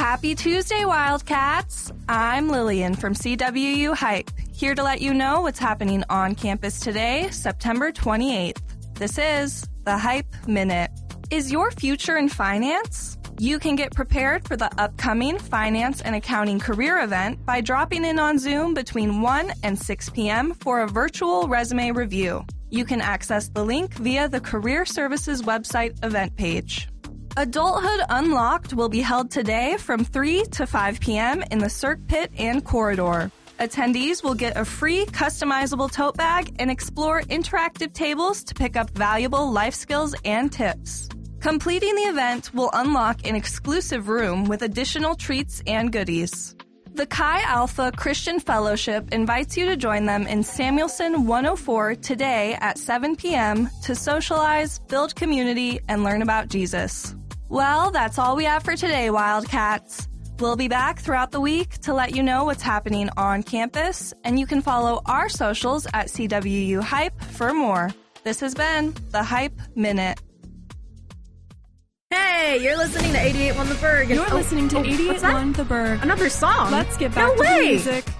Happy Tuesday, Wildcats! I'm Lillian from CWU Hype, here to let you know what's happening on campus today, September 28th. This is the Hype Minute. Is your future in finance? You can get prepared for the upcoming Finance and Accounting Career Event by dropping in on Zoom between 1 and 6 p.m. for a virtual resume review. You can access the link via the Career Services website event page. Adulthood Unlocked will be held today from 3 to 5 p.m. in the Cirque Pit and Corridor. Attendees will get a free customizable tote bag and explore interactive tables to pick up valuable life skills and tips. Completing the event will unlock an exclusive room with additional treats and goodies. The Chi Alpha Christian Fellowship invites you to join them in Samuelson 104 today at 7 p.m. to socialize, build community, and learn about Jesus. Well, that's all we have for today, Wildcats. We'll be back throughout the week to let you know what's happening on campus, and you can follow our socials at CWU Hype for more. This has been the Hype Minute. Hey, you're listening to 88.1 The Berg. You're listening to 88.1 The Berg. Another song? Let's get back to the music.